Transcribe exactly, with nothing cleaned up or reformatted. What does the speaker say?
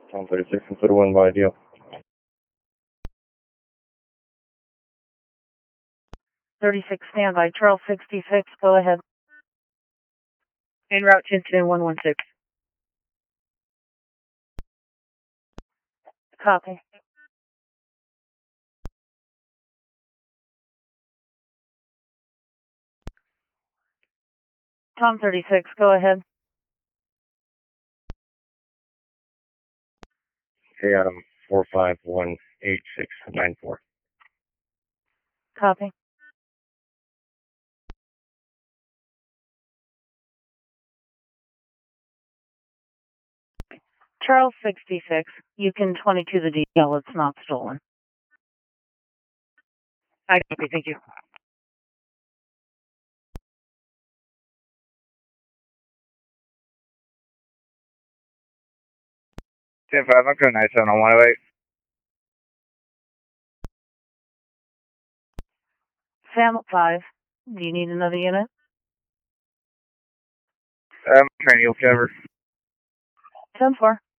Tom thirty-six, consider one by deal. thirty-six, standby. Charles sixty-six, go ahead. En route to incident one one six. Copy. Tom thirty-six, go ahead. Hey, Adam, four five one eight six nine four. Copy. Charles sixty-six, you can twenty-two the D L, it's not stolen. I copy, thank you. ten five, I'm going nine seven on one oh eight. Sam five, do you need another unit? Um, cranial cover. ten four.